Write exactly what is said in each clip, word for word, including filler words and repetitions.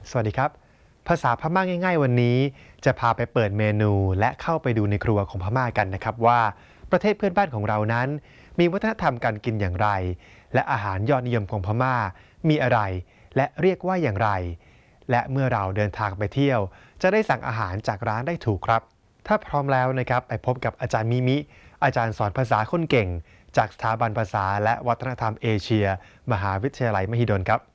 สวัสดีครับภาษาพม่าง่ายๆวันนี้จะพาไปเปิดเมนูและเข้าไปดูในครัวของพม่ากันนะครับว่าประเทศเพื่อนบ้านของเรานั้นมีวัฒนธรรมการกินอย่างไรและอาหารยอดนิยมของพม่ามีอะไรและเรียกว่าอย่างไรและเมื่อเราเดินทางไปเที่ยวจะได้สั่งอาหารจากร้านได้ถูกครับถ้าพร้อมแล้วนะครับไปพบกับอาจารย์มิมิอาจารย์สอนภาษาคนเก่งจากสถาบันภาษาและวัฒนธรรมเอเชียมหาวิทยาลัยมหิดลครับ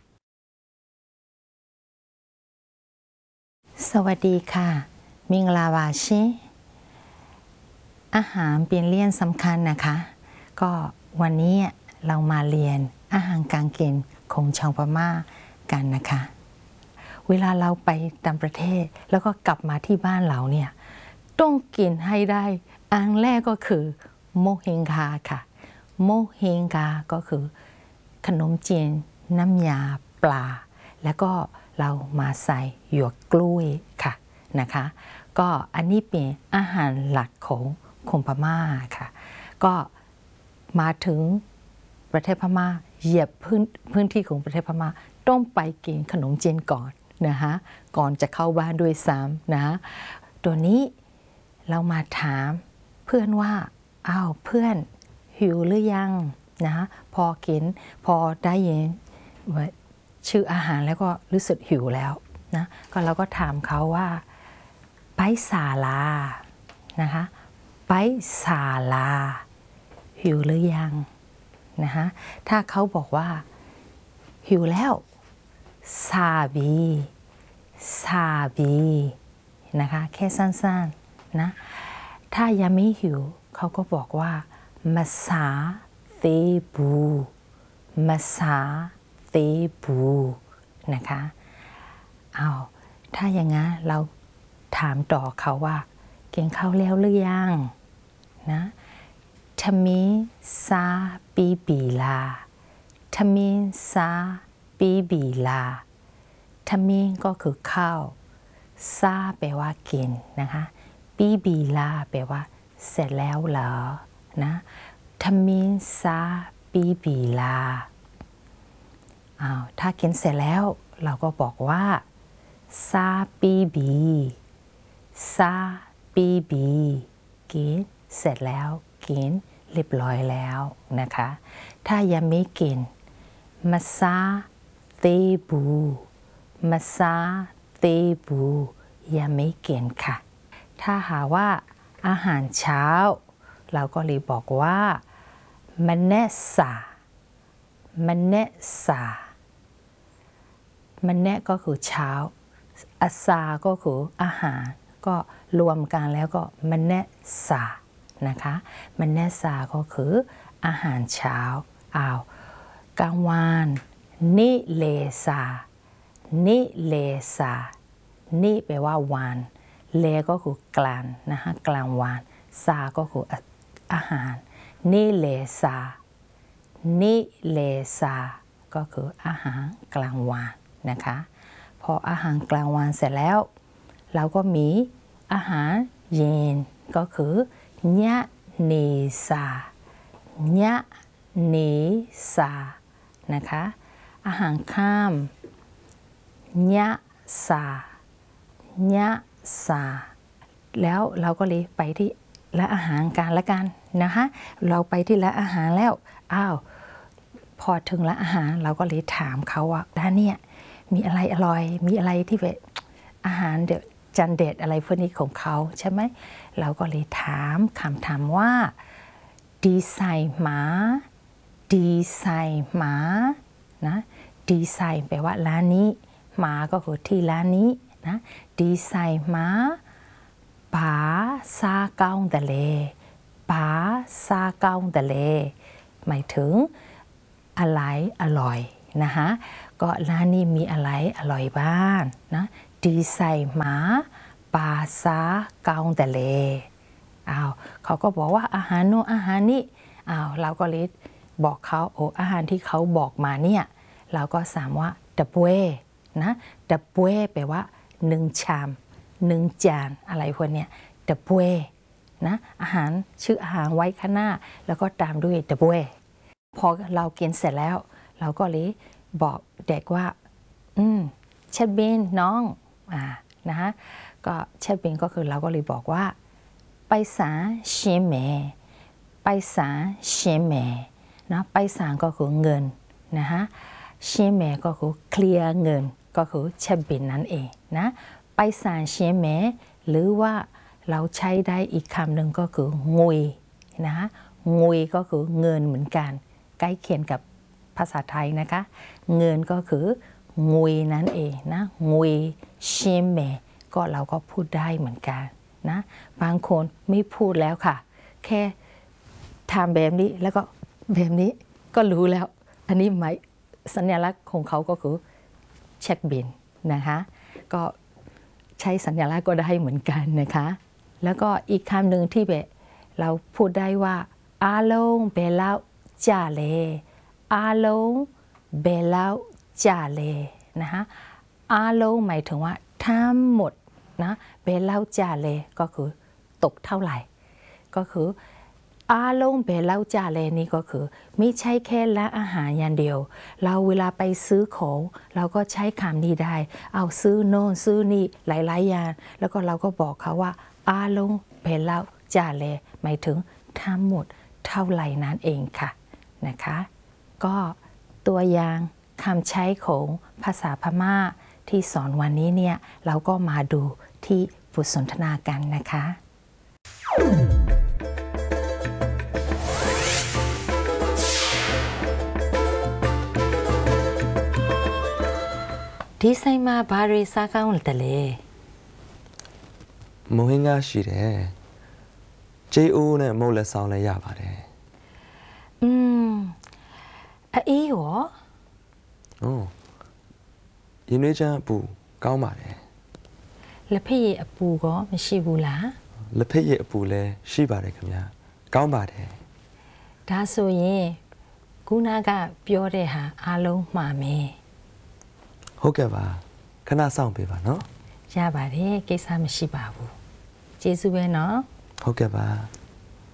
สวัสดีค่ะมิงลาวาชิอาหารเป็นเรื่องสำคัญนะคะก็วันนี้เรามาเรียนอาหารการกินของชาวพม่ากันนะคะเวลาเราไปต่างประเทศแล้วก็กลับมาที่บ้านเราเนี่ยต้องกินให้ได้อันแรกก็คือโมเฮงคาค่ะโมเฮงคาก็คือขนมจีนน้ำยาปลาแล้วก็เรามาใส่หยวกกล้วยค่ะนะคะก็อันนี้เป็นอาหารหลักของคนพม่าค่ะก็มาถึงประเทศพม่าเหยียบพื้นพื้นที่ของประเทศพม่าต้องไปกินขนมจีนก่อนนะคะก่อนจะเข้าบ้านด้วยซ้ำนะตัวนี้เรามาถามเพื่อนว่าอ้าวเพื่อนหิวหรือยังนะพอกินพอได้ยินชื่ออาหารแล้วก็รู้สึกหิวแล้วนะก็เราก็ถามเขาว่าไปศาลานะคะไปศาลาหิวหรือยังนะคะถ้าเขาบอกว่าหิวแล้วซาบีซาบีนะคะแค่สั้นๆนะถ้ายังไม่หิวเขาก็บอกว่ามาซาเตบูมาซาเตบูนะคะเอาถ้าอย่างงั้นเราถามต่อเขาว่ากินข้าวแล้วหรือยังนะทมิซาปีบีลาทมิซาปีบีลาทมิก็คือข้าวซาแปลว่ากินนะคะปีบีลาแปลว่าเสร็จแล้วเหรอนะทมิซาปีบีลาอ้าวถ้ากินเสร็จแล้วเราก็บอกว่าซาปีบีซาปีบีกินเสร็จแล้วกินเรียบร้อยแล้วนะคะถ้ายังไม่กินมาซาเตบูมาซาเตบูยังไม่กินค่ะถ้าหาว่าอาหารเช้าเราก็เลยบอกว่ามันเนซามันเนซามันเนก็คือเช้าอาซาก็คืออาหารก็รวมกันแล้วก็มันเนซานะคะมันเนซาก็คืออาหารเช้าอ้าวกลางวันนิเลซานิเลซานิแปลว่าวันเลก็คือกลางนะคะกลางวันซาก็คืออาหารนิเลซานิเลซาก็คืออาหารกลางวันนะคะพออาหารกลางวันเสร็จแล้วเราก็มีอาหารเย็นก็คือญะเนซาญะเนซานะคะอาหารค่ำญะซาญะซาแล้วเราก็เลยไปที่ร้านอาหารกันละกันนะคะเราไปที่ร้านอาหารแล้วอ้าวพอถึงร้านอาหารเราก็เลยถามเขาว่าร้านเนี่ยมีอะไรอร่อยมีอะไรที่แบบอาหารเด็ดจันเด็ดอะไรพวกนี้ของเขาใช่ไหมเราก็เลยถามคำถามว่าดีไซน์หมาดีไซน์หมานะดีไซน์แปลว่าร้านนี้หมาก็คือที่ร้านนี้นะดีไซน์หมาป๋าซาเกาทะเลป๋าซาเกาทะเลหมายถึงอะไรอร่อยนะคะก็ร้านนี้มีอะไรอร่อยบ้างนะดีไซน์หมาป๋าซาเกาทะเลอ้าวเขาก็บอกว่าอาหารโน้นอาหารนี้อ้าวเราก็เลยบอกเขาโอ้อาหารที่เขาบอกมาเนี่ยเราก็สามว่าดับเบ้นะดับเบ้แปลว่าหนึ่งชามหนึ่งจานอะไรพวกเนี้ยดับเบ้นะอาหารชื่ออาหารไว้ข้างหน้าแล้วก็ตามด้วยดับเบ้พอเรากินเสร็จแล้วเราก็เลยบอกเด็กว่าอืมเช็ดบินน้องอ่านะฮะก็เช็ดบินก็คือเราก็เลยบอกว่าไปศาลเชียงใหม่ไปศาลเชียงใหม่นะไปศาลก็คือเงินนะฮะเชียงใหม่ก็คือเคลียร์เงินก็คือเช็ดบินนั่นเองนะไปศาลเชียงใหม่หรือว่าเราใช้ได้อีกคำหนึ่งก็คืองุยนะฮะงุยก็คือเงินเหมือนกันใกล้เคียงกับภาษาไทยนะคะเงินก็คืองุยนั่นเองนะงุยเชียงใหม่ก็เราก็พูดได้เหมือนกันนะบางคนไม่พูดแล้วค่ะแค่ทำแบบนี้แล้วก็แบบนี้ก็รู้แล้วอันนี้หมายสัญลักษณ์ของเขาก็คือเช็คบินนะคะก็ใช้สัญลักษณ์ก็ได้เหมือนกันนะคะแล้วก็อีกคำหนึ่งที่แบบเราพูดได้ว่าอาลงเบลาจ่าเลอาลงเบลาจ่าเลนะคะอาลงหมายถึงว่าทั้งหมดนะเบลาจ่าเลก็คือตกเท่าไหร่ก็คืออาลงเบลาจ่าเลนี่ก็คือไม่ใช่แค่ร้านอาหารอย่างเดียวเราเวลาไปซื้อของเราก็ใช้คำนี้ได้เอาซื้อโน่นซื้อนี่หลายๆอย่างแล้วก็เราก็บอกเขาว่าอาลงเบลาจ่าเลหมายถึงทั้งหมดเท่าไหร่นั่นเองค่ะนะคะก็ตัวอย่างคำใช้ของภาษาพม่าที่สอนวันนี้เนี่ยเราก็มาดูที่บทสนทนากันนะคะဒီဆိုင်မှာဘာတွေစားကောင်းတယ်လဲမုံဟင်းကားရှိတယ်ဂျေအိုးနဲ့မုတ်လက်ဆောင်လည်းရပါတယ်อืมအေးရောဟုတ်ရင်းနှွေးချမ်းအပူကောင်းပါတယ်လက်ဖက်ရည်အပူကောမရှိဘူးလားလက်ဖက်ရည်အပူလည်းရှိပါတယ်ခင်ဗျာကောင်းပါတယ်ဒါဆိုရင်ခုနကပြောတဲ့ဟာအားလုံးမှားမယ်ဟုတ်ကဲ့ပါခဏစောင့်ပေးပါနော်ရပါတယ်ကိစ္စမရှိပါဘူးကျေးဇူးပဲနော်ဟုတ်ကဲ့ပါ